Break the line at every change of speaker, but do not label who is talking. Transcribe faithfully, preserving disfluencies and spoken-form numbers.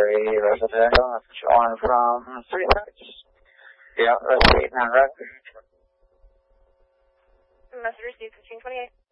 three residential, message on from three sites. Yeah, that's eight nine right.
Message received fifteen twenty-eight.